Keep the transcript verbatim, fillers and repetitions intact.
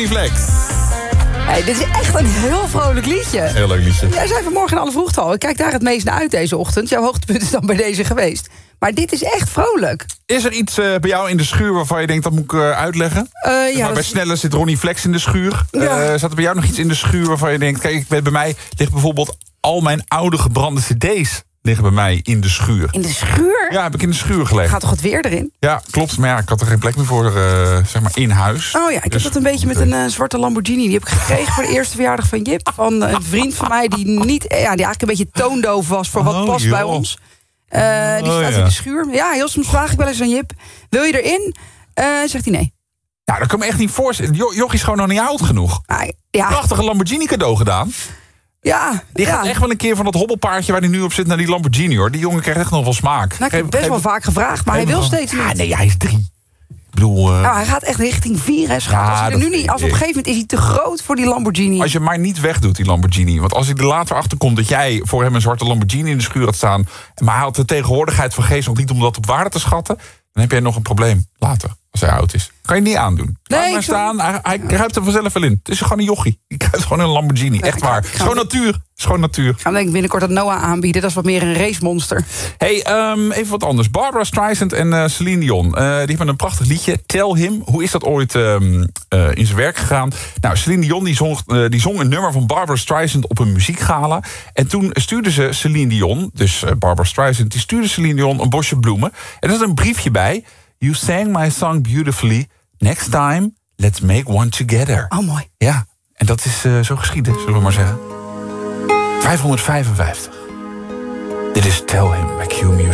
Ronnie Flex. Hey, dit is echt een heel vrolijk liedje. Heel leuk liedje. Jij zei vanmorgen in alle vroegte al. Ik kijk daar het meest naar uit deze ochtend. Jouw hoogtepunt is dan bij deze geweest. Maar dit is echt vrolijk. Is er iets uh, bij jou in de schuur waarvan je denkt, dat moet ik uh, uitleggen? Uh, ja, maar bij is... Sneller zit Ronnie Flex in de schuur. Ja. Uh, zat er bij jou nog iets in de schuur waarvan je denkt... Kijk, ik weet, bij mij ligt bijvoorbeeld al mijn oude gebrande cd's... liggen bij mij in de schuur. In de schuur? Ja, heb ik in de schuur gelegd. Gaat toch het weer erin? Ja, klopt. Maar ja, ik had er geen plek meer voor, uh, zeg maar, in huis. Oh ja, ik dus... heb dat een beetje met een uh, zwarte Lamborghini. Die heb ik gekregen voor de eerste verjaardag van Jip. Van uh, een vriend van mij die, niet, ja, die eigenlijk een beetje toondoof was... voor wat oh, past joh. bij ons. Uh, die staat oh, ja. in de schuur. Ja, heel soms vraag ik wel eens aan Jip... wil je erin? Uh, zegt hij nee. Nou, dat kan me echt niet voorstellen. Jo- Jochie is gewoon nog niet oud genoeg. Ah, ja. Prachtige Lamborghini cadeau gedaan. Ja, die ja. gaat echt wel een keer van dat hobbelpaardje waar hij nu op zit naar die Lamborghini, hoor. Die jongen krijgt echt nog wel smaak. Nou, ik heb best wel vaak gevraagd, maar hij wil steeds niet. Ja, nee, hij is drie. Ik bedoel... Uh... Nou, hij gaat echt richting vier, hè, schat. Ja, als hij er nu niet, als op een gegeven moment is hij te groot voor die Lamborghini. Als je maar niet wegdoet, die Lamborghini. Want als hij er later achter komt dat jij voor hem een zwarte Lamborghini in de schuur had staan, maar hij had de tegenwoordigheid van geest nog niet om dat op waarde te schatten, dan heb jij nog een probleem later, als hij oud is. Kan je niet aandoen. Nee, Laat maar staan, hij, hij ja. kruipt er vanzelf wel in. Het is gewoon een jochie. Die kruipt gewoon in een Lamborghini. Echt ja, waar. Schoon natuur. Schoon natuur. Gaan we denk ik binnenkort dat Noah aanbieden. Dat is wat meer een racemonster. Hey, um, even wat anders. Barbara Streisand en uh, Celine Dion. Uh, die hebben een prachtig liedje. Tell Him. Hoe is dat ooit um, uh, in zijn werk gegaan? Nou, Celine Dion die zong, uh, die zong een nummer van Barbara Streisand op een muziekgala. En toen stuurde ze Celine Dion, dus uh, Barbara Streisand, die stuurde Celine Dion een bosje bloemen. En er is een briefje bij. You sang my song beautifully. Next time, let's make one together. Oh, mooi. Ja, en dat is uh, zo geschieden, zullen we maar zeggen. vijfhonderdvijfenvijftig. Dit is Tell Him bij Q Music.